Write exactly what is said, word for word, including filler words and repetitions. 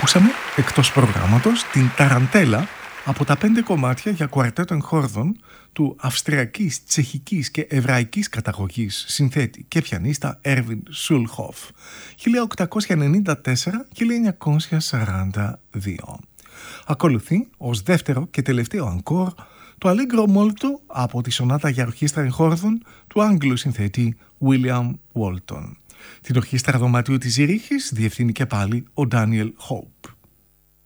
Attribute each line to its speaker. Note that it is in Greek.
Speaker 1: Ακούσαμε εκτός προγράμματος την Ταραντέλα από τα πέντε κομμάτια για κουαρτέτο εγχόρδων του αυστριακής, τσεχικής και εβραϊκής καταγωγής συνθέτη και πιανίστα Έρβιν Σούλχοφ χίλια οκτακόσια ενενήντα τέσσερα με χίλια εννιακόσια σαράντα δύο. Ακολουθεί ως δεύτερο και τελευταίο ανκόρ το Allegro Molto από τη σονάτα για ορχήστρα εγχόρδων του Άγγλου συνθέτη William Walton. Την ορχήστρα δωματίου της Ζήριχης διευθύνει και πάλι ο Daniel Hope.